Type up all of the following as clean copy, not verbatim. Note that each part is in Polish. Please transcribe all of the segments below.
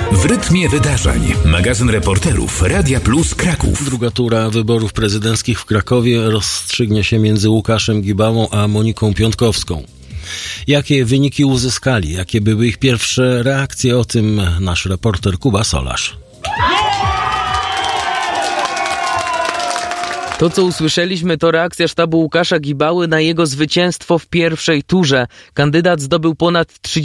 W rytmie wydarzeń. Magazyn reporterów Radia Plus Kraków. Druga tura wyborów prezydenckich w Krakowie rozstrzygnie się między Łukaszem Gibałą a Moniką Piątkowską. Jakie wyniki uzyskali? Jakie były ich pierwsze reakcje? O tym nasz reporter Kuba Solarz. To, co usłyszeliśmy, to reakcja sztabu Łukasza Gibały na jego zwycięstwo w pierwszej turze. Kandydat zdobył ponad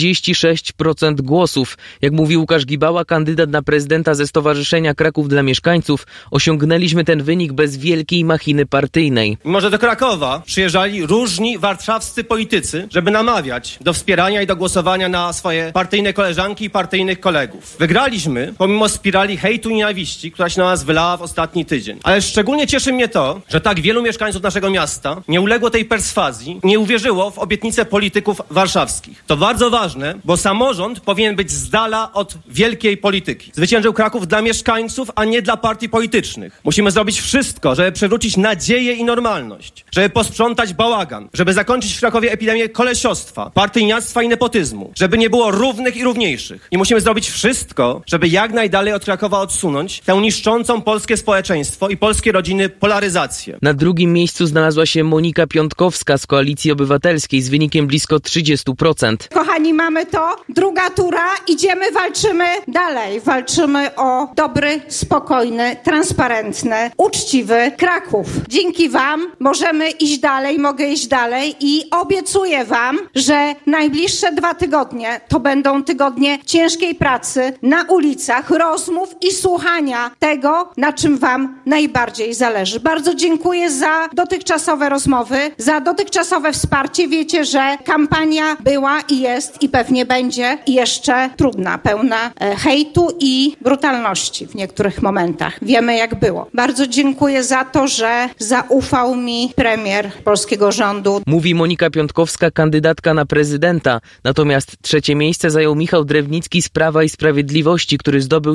36% głosów. Jak mówi Łukasz Gibała, kandydat na prezydenta ze Stowarzyszenia Kraków dla Mieszkańców, osiągnęliśmy ten wynik bez wielkiej machiny partyjnej. Mimo że do Krakowa przyjeżdżali różni warszawscy politycy, żeby namawiać do wspierania i do głosowania na swoje partyjne koleżanki i partyjnych kolegów. Wygraliśmy pomimo spirali hejtu i nienawiści, która się na nas wylała w ostatni tydzień. Ale szczególnie cieszy mnie to, że tak wielu mieszkańców naszego miasta nie uległo tej perswazji, nie uwierzyło w obietnice polityków warszawskich. To bardzo ważne, bo samorząd powinien być z dala od wielkiej polityki. Zwyciężył Kraków dla mieszkańców, a nie dla partii politycznych. Musimy zrobić wszystko, żeby przywrócić nadzieję i normalność, żeby posprzątać bałagan, żeby zakończyć w Krakowie epidemię kolesiostwa, partyjniactwa i nepotyzmu, żeby nie było równych i równiejszych. I musimy zrobić wszystko, żeby jak najdalej od Krakowa odsunąć tę niszczącą polskie społeczeństwo i polskie rodziny polaryzację. Na drugim miejscu znalazła się Monika Piątkowska z Koalicji Obywatelskiej z wynikiem blisko 30%. Kochani, mamy to. Druga tura. Idziemy, walczymy dalej. Walczymy o dobry, spokojny, transparentny, uczciwy Kraków. Dzięki wam możemy iść dalej, mogę iść dalej i obiecuję wam, że najbliższe 2 tygodnie to będą tygodnie ciężkiej pracy na ulicach, rozmów i słuchania tego, na czym wam najbardziej zależy. Bardzo dziękuję za dotychczasowe rozmowy, za dotychczasowe wsparcie. Wiecie, że kampania była i jest i pewnie będzie jeszcze trudna, pełna hejtu i brutalności w niektórych momentach. Wiemy, jak było. Bardzo dziękuję za to, że zaufał mi premier polskiego rządu. Mówi Monika Piątkowska, kandydatka na prezydenta. Natomiast trzecie miejsce zajął Michał Drewnicki z Prawa i Sprawiedliwości, który zdobył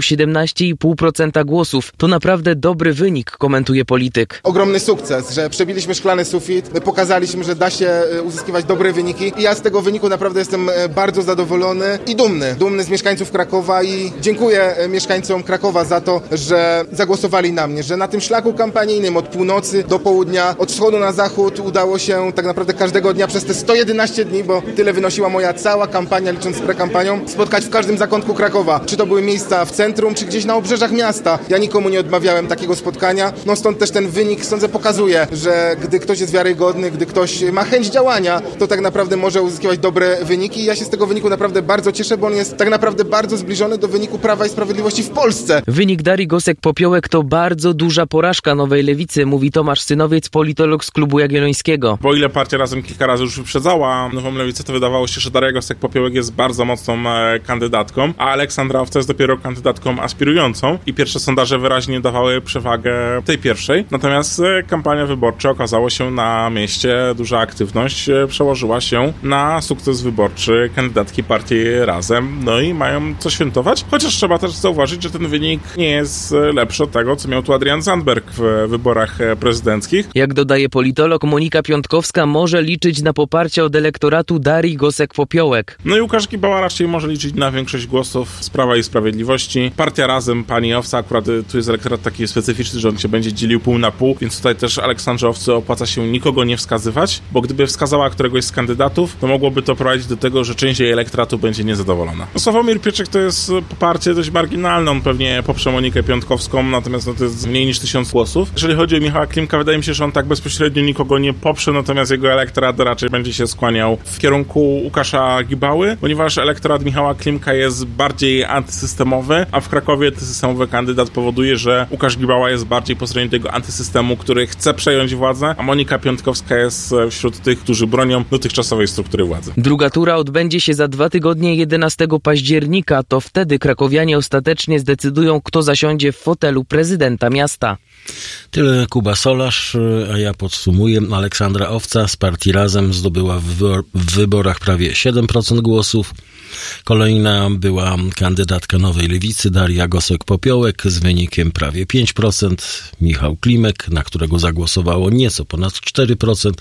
17,5% głosów. To naprawdę dobry wynik, komentuje polityk. Ogromny sukces, że przebiliśmy szklany sufit, pokazaliśmy, że da się uzyskiwać dobre wyniki i ja z tego wyniku naprawdę jestem bardzo zadowolony i dumny. Dumny z mieszkańców Krakowa i dziękuję mieszkańcom Krakowa za to, że zagłosowali na mnie, że na tym szlaku kampanijnym od północy do południa, od wschodu na zachód udało się tak naprawdę każdego dnia przez te 111 dni, bo tyle wynosiła moja cała kampania, licząc z prekampanią, spotkać w każdym zakątku Krakowa. Czy to były miejsca w centrum, czy gdzieś na obrzeżach miasta. Ja nikomu nie odmawiałem takiego spotkania, no stąd też ten wynik, sądzę, pokazuje, że gdy ktoś jest wiarygodny, gdy ktoś ma chęć działania, to tak naprawdę może uzyskiwać dobre wyniki i ja się z tego wyniku naprawdę bardzo cieszę, bo on jest tak naprawdę bardzo zbliżony do wyniku Prawa i Sprawiedliwości w Polsce. Wynik Darii Gosek-Popiołek to bardzo duża porażka Nowej Lewicy, mówi Tomasz Synowiec, politolog z Klubu Jagiellońskiego. Bo ile partia Razem kilka razy już wyprzedzała Nową Lewicę, to wydawało się, że Daria Gosek-Popiołek jest bardzo mocną kandydatką, a Aleksandra Owca jest dopiero kandydatką aspirującą i pierwsze sondaże wyraźnie dawały przewagę tej pierwszej. Natomiast kampania wyborcza okazało się na mieście, duża aktywność przełożyła się na sukces wyborczy kandydatki partii Razem. No i mają co świętować, chociaż trzeba też zauważyć, że ten wynik nie jest lepszy od tego, co miał tu Adrian Zandberg w wyborach prezydenckich. Jak dodaje politolog, Monika Piątkowska może liczyć na poparcie od elektoratu Darii Gosek-Popiołek. No i Łukasz Gibała raczej może liczyć na większość głosów z Prawa i Sprawiedliwości. Partia Razem, pani Owca, akurat tu jest elektorat taki specyficzny, że on się będzie dzielił pół na pół, więc tutaj też Aleksandrze Owcy opłaca się nikogo nie wskazywać, bo gdyby wskazała któregoś z kandydatów, to mogłoby to prowadzić do tego, że część jej elektoratu będzie niezadowolona. No, Sławomir Pietrzak to jest poparcie dość marginalne, on pewnie poprze Monikę Piątkowską, natomiast to jest mniej niż 1000 głosów. Jeżeli chodzi o Michała Klimka, wydaje mi się, że on tak bezpośrednio nikogo nie poprze, natomiast jego elektorat raczej będzie się skłaniał w kierunku Łukasza Gibały, ponieważ elektorat Michała Klimka jest bardziej antysystemowy, a w Krakowie antysystemowy kandydat powoduje, że Łukasz Gibała jest bardziej po stronie tego antysystemu, który chce przejąć władzę, a Monika Piątkowska jest wśród tych, którzy bronią dotychczasowej struktury władzy. Druga tura odbędzie się za 2 tygodnie 11 października. To wtedy krakowianie ostatecznie zdecydują, kto zasiądzie w fotelu prezydenta miasta. Tyle Kuba Solarz, a ja podsumuję. Aleksandra Owca z partii Razem zdobyła w wyborach prawie 7% głosów. Kolejna była kandydatka Nowej Lewicy Daria Gosek-Popiołek z wynikiem prawie 5%. Michał Klimek, na którego zagłosowało nieco ponad 4%.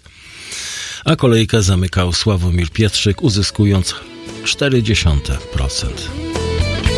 A kolejkę zamykał Sławomir Pietrzyk, uzyskując 0,4%.